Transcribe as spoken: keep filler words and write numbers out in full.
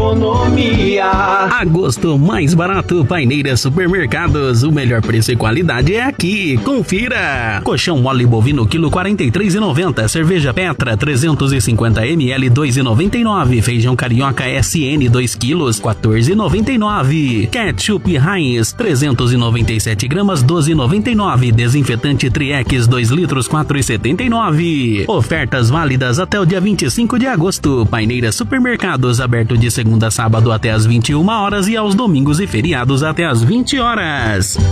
economia. Agosto mais barato, Paineiras Supermercados. O melhor preço e qualidade é aqui. Confira. Colchão mole bovino quilo quarenta e três reais e noventa centavos. Cerveja Petra trezentos e cinquenta mililitros dois reais e noventa e nove centavos. Feijão carioca S N dois quilos quatorze reais e noventa e nove centavos. Ketchup Heinz trezentos e noventa e sete gramas doze reais e noventa e nove centavos. Desinfetante Triex dois litros quatro reais e setenta e nove centavos. Ofertas válidas até o dia vinte e cinco de agosto. Paineiras Supermercados aberto de segunda a sábado até às vinte e uma horas e aos domingos e feriados até às vinte horas.